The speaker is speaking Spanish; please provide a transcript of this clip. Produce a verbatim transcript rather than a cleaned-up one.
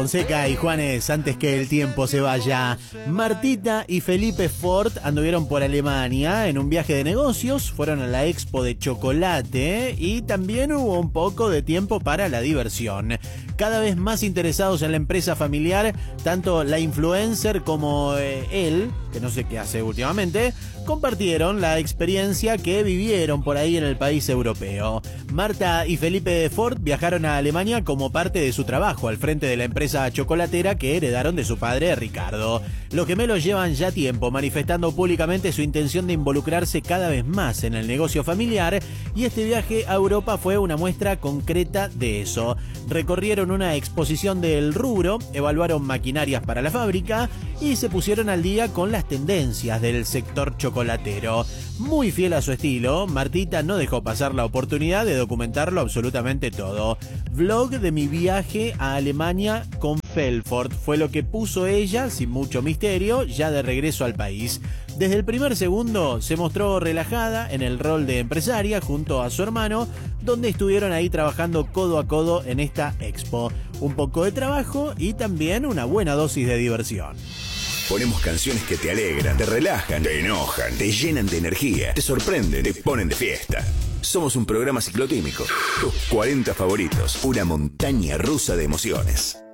Fonseca y Juanes, antes que el tiempo se vaya. Martita y Felipe Ford anduvieron por Alemania en un viaje de negocios, fueron a la expo de chocolate y también hubo un poco de tiempo para la diversión. Cada vez más interesados en la empresa familiar, tanto la influencer como eh, él, que no sé qué hace últimamente, compartieron la experiencia que vivieron por ahí en el país europeo. Marta y Felipe Ford viajaron a Alemania como parte de su trabajo al frente de la empresa chocolatera que heredaron de su padre Ricardo. Los gemelos llevan ya tiempo manifestando públicamente su intención de involucrarse cada vez más en el negocio familiar y este viaje a Europa fue una muestra concreta de eso. Recorrieron una exposición del rubro, evaluaron maquinarias para la fábrica y se pusieron al día con las tendencias del sector chocolatero. Muy fiel a su estilo, Martita no dejó pasar la oportunidad de documentarlo absolutamente todo. Vlog de mi viaje a Alemania con Felford fue lo que puso ella, sin mucho misterio, ya de regreso al país. Desde el primer segundo se mostró relajada en el rol de empresaria junto a su hermano, donde estuvieron ahí trabajando codo a codo en esta expo. Un poco de trabajo y también una buena dosis de diversión. Ponemos canciones que te alegran, te relajan, te enojan, te llenan de energía, te sorprenden, te ponen de fiesta. Somos un programa ciclotímico. Tus cuarenta favoritos, una montaña rusa de emociones.